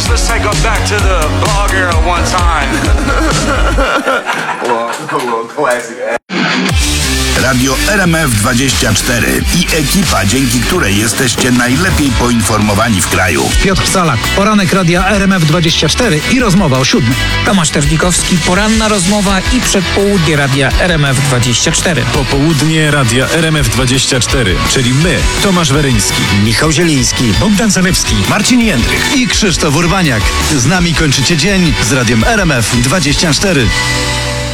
let's take them back to the blog era one time. Well, classic. Radio RMF24 i ekipa, dzięki której jesteście najlepiej poinformowani w kraju. Piotr Salak, poranek Radia RMF24 i rozmowa o 7. Tomasz Terzbikowski, poranna rozmowa i przedpołudnie Radia RMF24. Popołudnie Radia RMF24, czyli my, Tomasz Weryński, Michał Zieliński, Bogdan Zalewski, Marcin Jędrych i Krzysztof Urbaniak. Z nami kończycie dzień z Radiem RMF24.